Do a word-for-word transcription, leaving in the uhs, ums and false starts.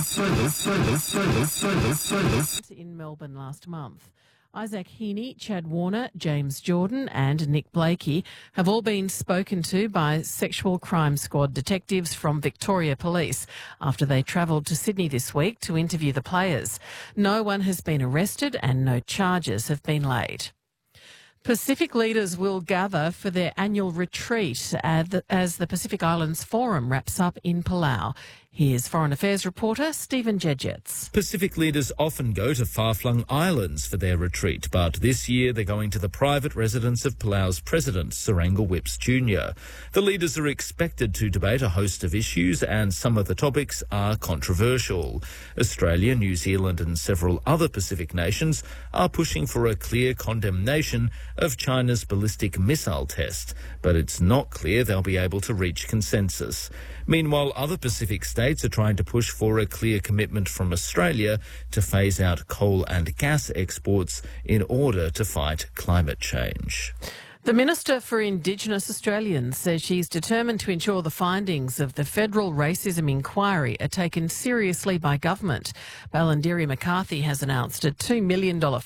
In Melbourne last month. Isaac Heaney, Chad Warner, James Jordan and Nick Blakey have all been spoken to by Sexual Crime Squad detectives from Victoria Police after they travelled to Sydney this week to interview the players. No one has been arrested and no charges have been laid. Pacific leaders will gather for their annual retreat as the Pacific Islands Forum wraps up in Palau. Here's Foreign Affairs reporter Stephen Jedgetts. Pacific leaders often go to far-flung islands for their retreat, but this year they're going to the private residence of Palau's president, Serangal Whipps Junior The leaders are expected to debate a host of issues, and some of the topics are controversial. Australia, New Zealand and several other Pacific nations are pushing for a clear condemnation of China's ballistic missile test, but it's not clear they'll be able to reach consensus. Meanwhile, other Pacific states are trying to push for a clear commitment from Australia to phase out coal and gas exports in order to fight climate change. The Minister for Indigenous Australians says she's determined to ensure the findings of the federal racism inquiry are taken seriously by government. Ballandiri McCarthy has announced a two million dollars